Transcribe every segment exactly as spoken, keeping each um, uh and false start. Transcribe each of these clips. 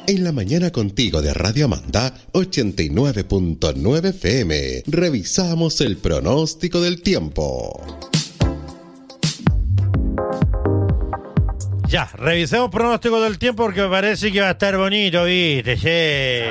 En la mañana contigo de Radio Amanda ochenta y nueve punto nueve F M. Revisamos el pronóstico del tiempo. Ya, revisemos pronóstico del tiempo porque me parece que va a estar bonito, ¿viste? Sí.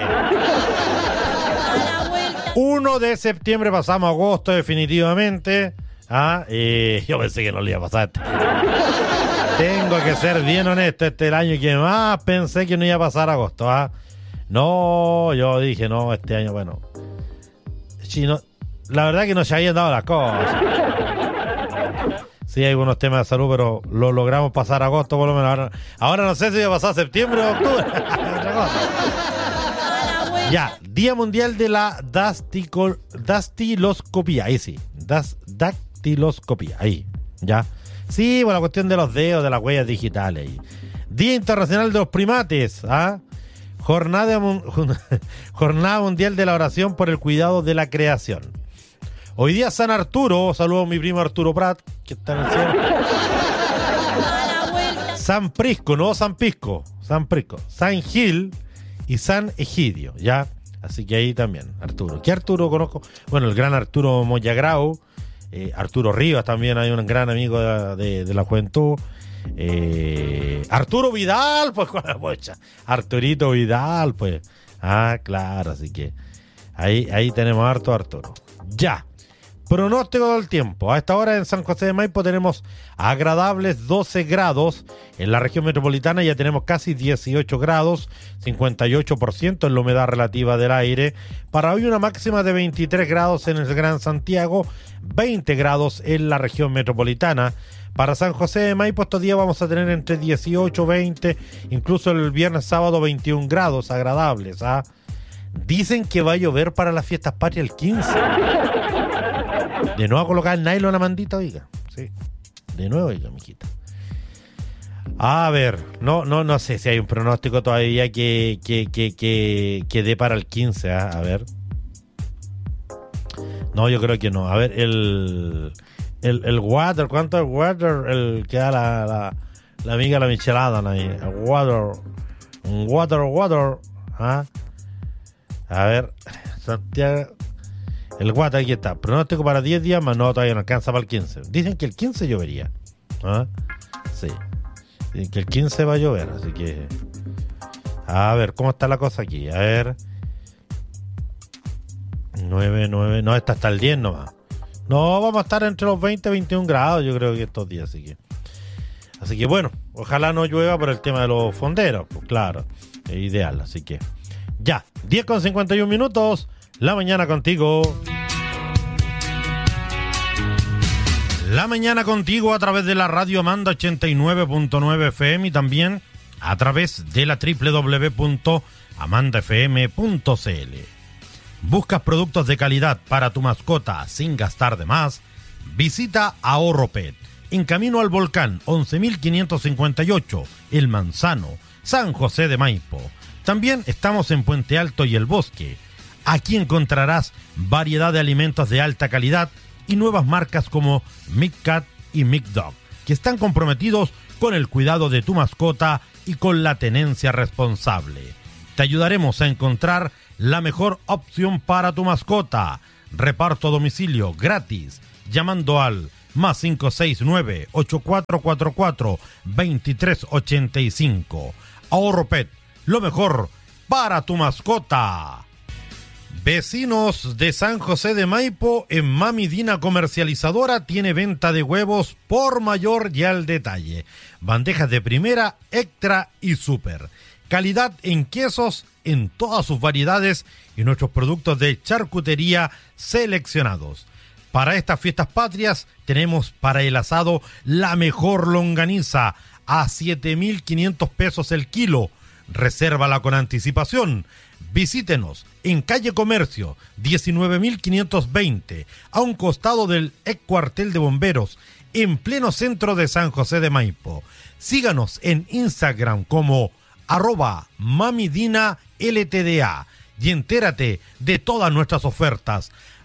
primero de septiembre pasamos a agosto definitivamente. Ah, y yo pensé que no le iba a pasar. Tengo que ser bien honesto, este es el año que más pensé que no iba a pasar agosto, ¿ah? No, yo dije, no, este año, bueno. Sí, no, la verdad que no se habían dado las cosas. Sí, hay algunos temas de salud, pero lo logramos pasar agosto por lo menos. Ahora, ahora no sé si va a pasar septiembre o octubre. Otra cosa. Ya, Día Mundial de la Dastico, Dastiloscopía, ahí sí, das, Dactiloscopía, ahí, ya. Sí, por la cuestión de los dedos, de las huellas digitales. Ahí. Día Internacional de los Primates, ¿ah? Jornada, Jornada Mundial de la Oración por el Cuidado de la Creación. Hoy día San Arturo, saludo a mi primo Arturo Prat, que está en el cielo. San Prisco, no San Pisco, San Prisco. San Gil y San Egidio, ¿ya? Así que ahí también, Arturo. ¿Qué Arturo conozco? Bueno, el gran Arturo Moyagrau. Eh, Arturo Rivas también, hay un gran amigo de, de, de la juventud. Eh, Arturo Vidal, pues con la bocha. Arturito Vidal, pues. Ah, claro, así que ahí, ahí tenemos harto Arturo. Ya. Pronóstico del tiempo. A esta hora en San José de Maipo tenemos agradables doce grados. En la región metropolitana ya tenemos casi dieciocho grados, cincuenta y ocho por ciento en la humedad relativa del aire. Para hoy una máxima de veintitrés grados en el Gran Santiago, veinte grados en la región metropolitana. Para San José de Maipo estos días vamos a tener entre dieciocho, veinte, incluso el viernes sábado veintiún grados agradables. ¿Ah? Dicen que va a llover para las fiestas patrias el quince. De nuevo a colocar el nylon a Mandita, oiga. Sí. De nuevo, oiga, mijita. A ver, no, no, no sé si hay un pronóstico todavía que, que, que, que, que dé para el quince, ¿eh? A ver. No, yo creo que no. A ver, el el, el water, ¿cuánto es el water? El que da la, la, la amiga la michelada ahí. El water. Un water, water. ¿Ah? A ver, Santiago. El Guata, aquí está. Pronóstico para diez días, más no, todavía no alcanza para el quince. Dicen que el quince llovería. ¿Ah? Sí. Dicen que el quince va a llover, así que... A ver, ¿cómo está la cosa aquí? A ver... nueve, nueve... No, esta hasta el diez nomás. No, vamos a estar entre los veinte y veintiún grados, yo creo que estos días, así que... Así que bueno, ojalá no llueva por el tema de los fonderos. Pues claro, es ideal, así que... Ya, diez con cincuenta y un minutos... La mañana contigo. La mañana contigo a través de la Radio Amanda ochenta y nueve punto nueve F M y también a través de la doble u doble u doble u punto amanda f m punto c l. ¿Buscas productos de calidad para tu mascota sin gastar de más? Visita AhorroPet en camino al Volcán once mil quinientos cincuenta y ocho, El Manzano, San José de Maipo. También estamos en Puente Alto y El Bosque. Aquí encontrarás variedad de alimentos de alta calidad y nuevas marcas como McCat y McDog, que están comprometidos con el cuidado de tu mascota y con la tenencia responsable. Te ayudaremos a encontrar la mejor opción para tu mascota. Reparto a domicilio gratis, llamando al más cinco seis nueve, ocho cuatro cuatro cuatro, dos tres ocho cinco. AhorroPet, lo mejor para tu mascota. Vecinos de San José de Maipo, en Mami Dina Comercializadora tiene venta de huevos por mayor y al detalle. Bandejas de primera, extra y super. Calidad en quesos en todas sus variedades y nuestros productos de charcutería seleccionados. Para estas fiestas patrias tenemos para el asado la mejor longaniza a siete mil quinientos pesos el kilo. Resérvala con anticipación. Visítenos en calle Comercio diecinueve mil quinientos veinte, a un costado del ex cuartel de bomberos, en pleno centro de San José de Maipo. Síganos en Instagram como arroba mamidina ltda y entérate de todas nuestras ofertas.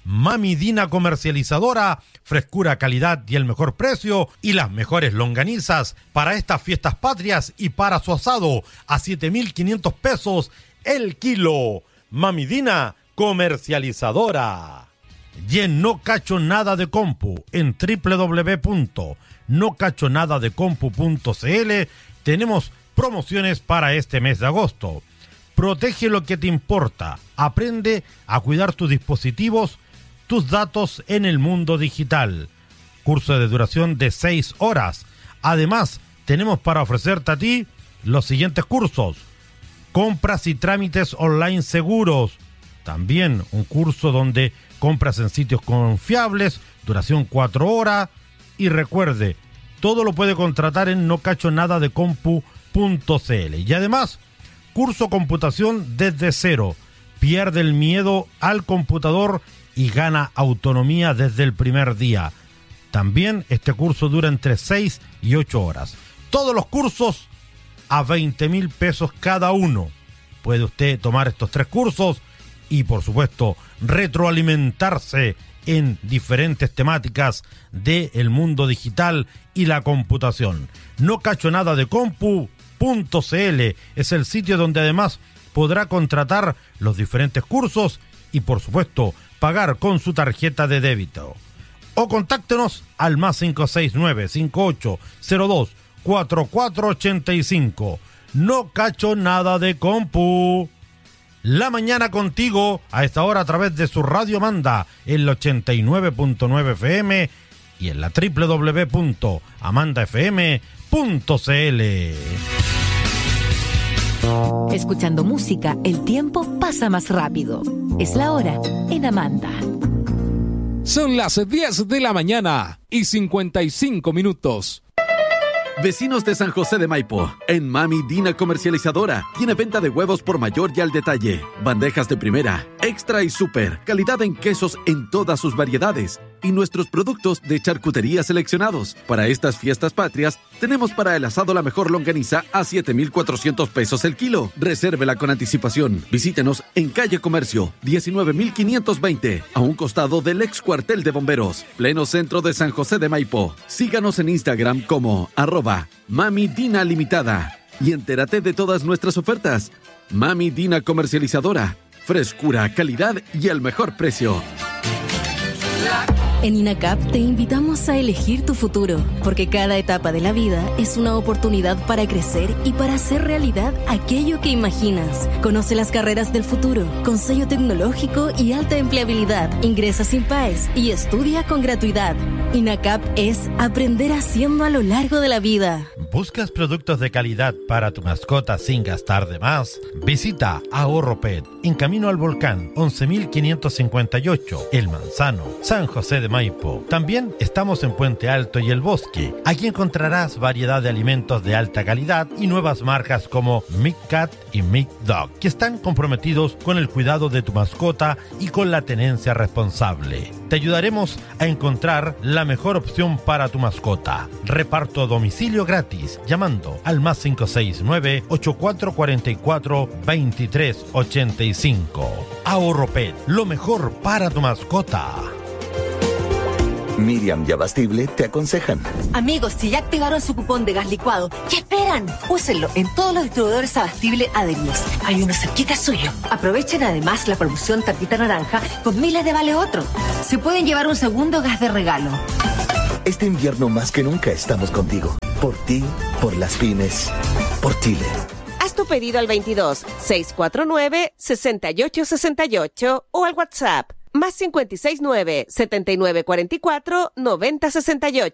Mami Dina Comercializadora, frescura, calidad y el mejor precio y las mejores longanizas para estas fiestas patrias y para su asado a siete mil quinientos pesos el kilo. Mami Dina Comercializadora. Y en No Cacho Nada de Compu, en doble u doble u doble u punto no cacho nada de compu punto c l tenemos promociones para este mes de agosto. Protege lo que te importa. Aprende a cuidar tus dispositivos, tus datos en el mundo digital. Curso de duración de seis horas. Además, tenemos para ofrecerte a ti los siguientes cursos. Compras y trámites online seguros. También un curso donde compras en sitios confiables, duración cuatro horas. Y recuerde, todo lo puede contratar en no cacho nada de compu punto c l. Y además, curso computación desde cero. Pierde el miedo al computador y gana autonomía desde el primer día. También este curso dura entre seis y ocho horas. Todos los cursos a veinte mil pesos cada uno. Puede usted tomar estos tres cursos y, por supuesto, retroalimentarse en diferentes temáticas del mundo digital y la computación. No cacho nada de compu punto c l es el sitio donde además podrá contratar los diferentes cursos y, por supuesto, pagar con su tarjeta de débito. O contáctenos al más cinco seis nueve, cinco ocho cero dos, cuatro cuatro ocho cinco. No cacho nada de compu. La mañana contigo a esta hora a través de su radio Amanda en el ochenta y nueve punto nueve F M y en la doble u doble u doble u punto amanda f m punto c l. Escuchando música, el tiempo pasa más rápido. Es la hora en Amanda. Son las diez de la mañana y cincuenta y cinco minutos. Vecinos de San José de Maipo, en Mami Dina Comercializadora, tiene venta de huevos por mayor y al detalle, bandejas de primera, extra y super, calidad en quesos en todas sus variedades y nuestros productos de charcutería seleccionados. Para estas fiestas patrias, tenemos para el asado la mejor longaniza a siete mil cuatrocientos pesos el kilo. Resérvela con anticipación. Visítenos en calle Comercio, diecinueve mil quinientos veinte, a un costado del ex cuartel de bomberos, pleno centro de San José de Maipo. Síganos en Instagram como arroba Mami Dina Limitada y entérate de todas nuestras ofertas. Mami Dina Comercializadora, frescura, calidad y el mejor precio. En INACAP te invitamos a elegir tu futuro, porque cada etapa de la vida es una oportunidad para crecer y para hacer realidad aquello que imaginas. Conoce las carreras del futuro, con sello tecnológico y alta empleabilidad. Ingresa sin P A E S y estudia con gratuidad. INACAP es aprender haciendo a lo largo de la vida. ¿Buscas productos de calidad para tu mascota sin gastar de más? Visita Ahorro Pet en Camino al Volcán, once mil quinientos cincuenta y ocho, El Manzano, San José de Maipo. También estamos en Puente Alto y El Bosque. Aquí encontrarás variedad de alimentos de alta calidad y nuevas marcas como Mick Cat y Mick Dog, que están comprometidos con el cuidado de tu mascota y con la tenencia responsable. Te ayudaremos a encontrar la mejor opción para tu mascota. Reparto a domicilio gratis llamando al más cinco seis nueve, ocho cuatro cuatro cuatro, dos tres ocho cinco. Ahorro Pet, lo mejor para tu mascota. Miriam y Abastible te aconsejan. Amigos, si ya activaron su cupón de gas licuado, ¿qué esperan? Úsenlo en todos los distribuidores Abastible adheridos. Hay uno cerquita suyo. Aprovechen además la promoción Tapita Naranja con miles de vale otro. Se pueden llevar un segundo gas de regalo. Este invierno más que nunca estamos contigo. Por ti, por las pymes, por Chile. Haz tu pedido al veintidós, seiscientos cuarenta y nueve, sesenta y ocho sesenta y ocho o al WhatsApp más cinco seis nueve, setenta y nueve cuarenta y cuatro, noventa sesenta y ocho.